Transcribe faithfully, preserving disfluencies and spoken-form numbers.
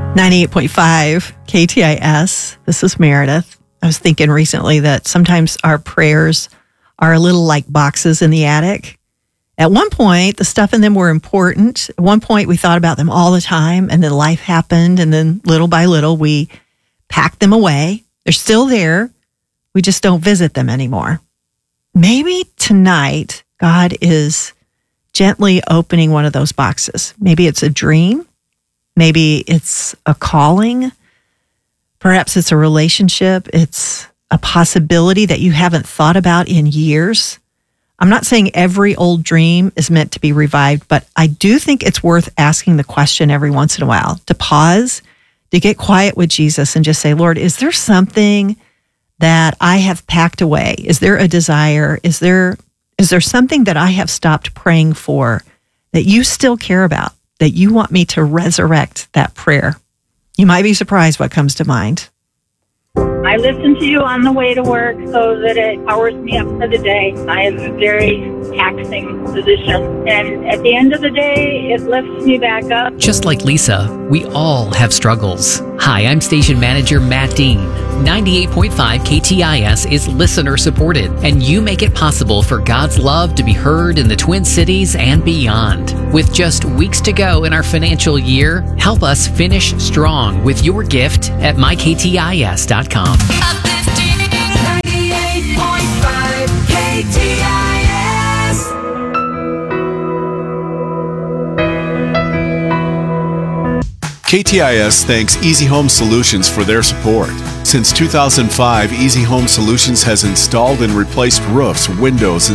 ninety-eight point five K T I S. This is Meredith. I was thinking recently that sometimes our prayers are a little like boxes in the attic. At one point, the stuff in them were important. At one point, we thought about them all the time, and then life happened, and then little by little, we packed them away. They're still there. We just don't visit them anymore. Maybe tonight, God is gently opening one of those boxes. Maybe it's a dream. Maybe it's a calling. Perhaps it's a relationship. It's a possibility that you haven't thought about in years. I'm not saying every old dream is meant to be revived, but I do think it's worth asking the question every once in a while, to pause, to get quiet with Jesus and just say, Lord, is there something that I have packed away? Is there a desire? Is there is there something that I have stopped praying for that you still care about, that you want me to resurrect that prayer? You might be surprised what comes to mind. I listen to you on the way to work so that it powers me up for the day. I have a very taxing position, and at the end of the day, it lifts me back up. Just like Lisa, we all have struggles. Hi, I'm station manager Matt Dean. ninety-eight point five K T I S is listener supported, and you make it possible for God's love to be heard in the Twin Cities and beyond. With just weeks to go in our financial year, help us finish strong with your gift at my k t i s dot com. ninety-eight point five K T I S. K T I S thanks Easy Home Solutions for their support. Since two thousand five, Easy Home Solutions has installed and replaced roofs, windows, and